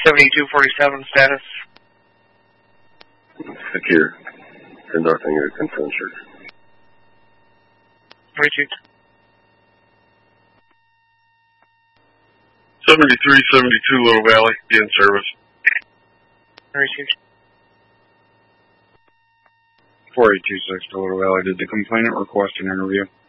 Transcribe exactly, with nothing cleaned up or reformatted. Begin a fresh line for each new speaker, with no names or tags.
seventy-two forty-seven status.
Secure. Conducting a confirm search.
Richard.
seventy-three seventy-two Little Valley, be in service.
Richard.
four eight two six to Little Valley. Did the complainant request an interview?